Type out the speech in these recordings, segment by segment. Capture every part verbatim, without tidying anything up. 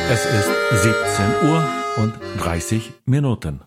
Es ist siebzehn Uhr und dreißig Minuten.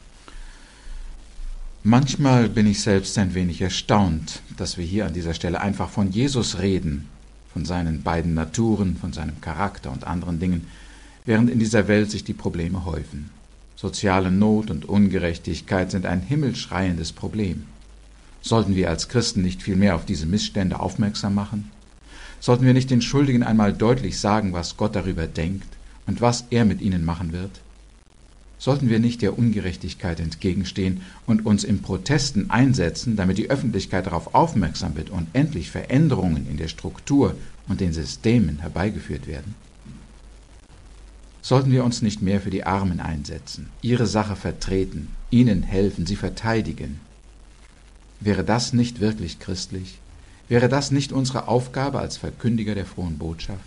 Manchmal bin ich selbst ein wenig erstaunt, dass wir hier an dieser Stelle einfach von Jesus reden, von seinen beiden Naturen, von seinem Charakter und anderen Dingen, während in dieser Welt sich die Probleme häufen. Soziale Not und Ungerechtigkeit sind ein himmelschreiendes Problem. Sollten wir als Christen nicht viel mehr auf diese Missstände aufmerksam machen? Sollten wir nicht den Schuldigen einmal deutlich sagen, was Gott darüber denkt und was er mit ihnen machen wird? Sollten wir nicht der Ungerechtigkeit entgegenstehen und uns in Protesten einsetzen, damit die Öffentlichkeit darauf aufmerksam wird und endlich Veränderungen in der Struktur und den Systemen herbeigeführt werden? Sollten wir uns nicht mehr für die Armen einsetzen, ihre Sache vertreten, ihnen helfen, sie verteidigen? Wäre das nicht wirklich christlich? Wäre das nicht unsere Aufgabe als Verkündiger der frohen Botschaft?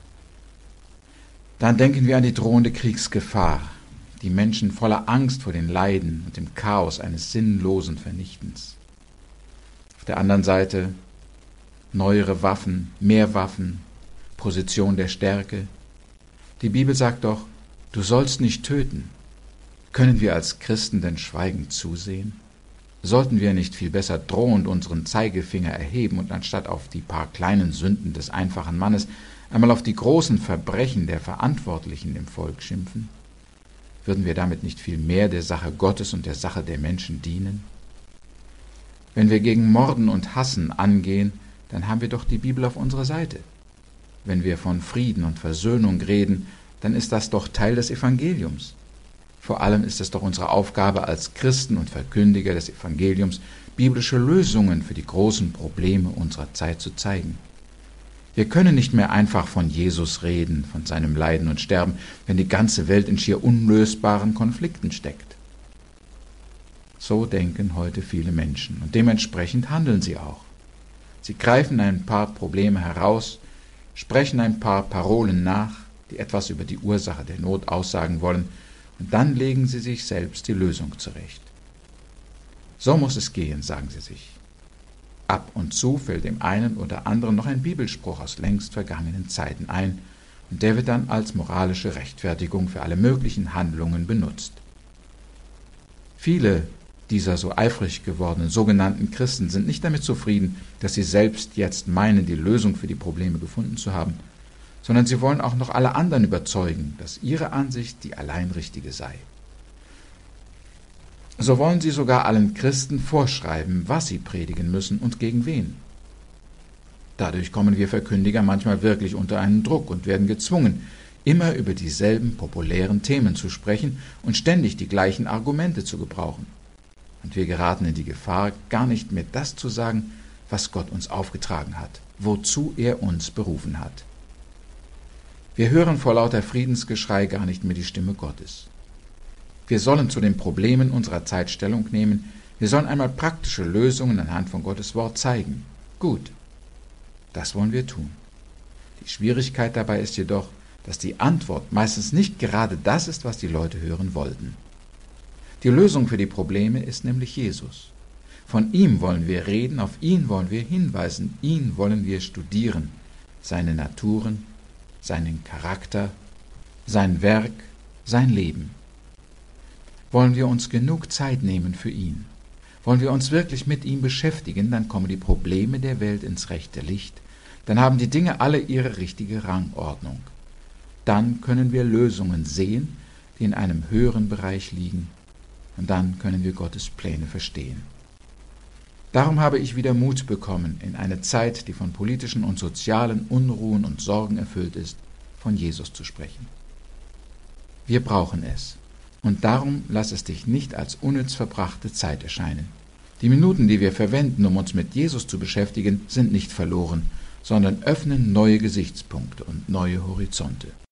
Dann denken wir an die drohende Kriegsgefahr, die Menschen voller Angst vor den Leiden und dem Chaos eines sinnlosen Vernichtens. Auf der anderen Seite neuere Waffen, mehr Waffen, Position der Stärke. Die Bibel sagt doch, du sollst nicht töten. Können wir als Christen denn schweigend zusehen? Sollten wir nicht viel besser drohend unseren Zeigefinger erheben und anstatt auf die paar kleinen Sünden des einfachen Mannes einmal auf die großen Verbrechen der Verantwortlichen im Volk schimpfen? Würden wir damit nicht viel mehr der Sache Gottes und der Sache der Menschen dienen? Wenn wir gegen Morden und Hassen angehen, dann haben wir doch die Bibel auf unserer Seite. Wenn wir von Frieden und Versöhnung reden, dann ist das doch Teil des Evangeliums. Vor allem ist es doch unsere Aufgabe als Christen und Verkündiger des Evangeliums, biblische Lösungen für die großen Probleme unserer Zeit zu zeigen. Wir können nicht mehr einfach von Jesus reden, von seinem Leiden und Sterben, wenn die ganze Welt in schier unlösbaren Konflikten steckt. So denken heute viele Menschen und dementsprechend handeln sie auch. Sie greifen ein paar Probleme heraus, sprechen ein paar Parolen nach, die etwas über die Ursache der Not aussagen wollen, und dann legen sie sich selbst die Lösung zurecht. So muss es gehen, sagen sie sich. Ab und zu fällt dem einen oder anderen noch ein Bibelspruch aus längst vergangenen Zeiten ein, und der wird dann als moralische Rechtfertigung für alle möglichen Handlungen benutzt. Viele dieser so eifrig gewordenen sogenannten Christen sind nicht damit zufrieden, dass sie selbst jetzt meinen, die Lösung für die Probleme gefunden zu haben, sondern sie wollen auch noch alle anderen überzeugen, dass ihre Ansicht die allein richtige sei. So wollen sie sogar allen Christen vorschreiben, was sie predigen müssen und gegen wen. Dadurch kommen wir Verkündiger manchmal wirklich unter einen Druck und werden gezwungen, immer über dieselben populären Themen zu sprechen und ständig die gleichen Argumente zu gebrauchen. Und wir geraten in die Gefahr, gar nicht mehr das zu sagen, was Gott uns aufgetragen hat, wozu er uns berufen hat. Wir hören vor lauter Friedensgeschrei gar nicht mehr die Stimme Gottes. Wir sollen zu den Problemen unserer Zeit Stellung nehmen. Wir sollen einmal praktische Lösungen anhand von Gottes Wort zeigen. Gut, das wollen wir tun. Die Schwierigkeit dabei ist jedoch, dass die Antwort meistens nicht gerade das ist, was die Leute hören wollten. Die Lösung für die Probleme ist nämlich Jesus. Von ihm wollen wir reden, auf ihn wollen wir hinweisen, ihn wollen wir studieren, seine Naturen, seinen Charakter, sein Werk, sein Leben. Wollen wir uns genug Zeit nehmen für ihn? Wollen wir uns wirklich mit ihm beschäftigen, dann kommen die Probleme der Welt ins rechte Licht, dann haben die Dinge alle ihre richtige Rangordnung. Dann können wir Lösungen sehen, die in einem höheren Bereich liegen, und dann können wir Gottes Pläne verstehen. Darum habe ich wieder Mut bekommen, in eine Zeit, die von politischen und sozialen Unruhen und Sorgen erfüllt ist, von Jesus zu sprechen. Wir brauchen es. Und darum lass es dich nicht als unnütz verbrachte Zeit erscheinen. Die Minuten, die wir verwenden, um uns mit Jesus zu beschäftigen, sind nicht verloren, sondern öffnen neue Gesichtspunkte und neue Horizonte.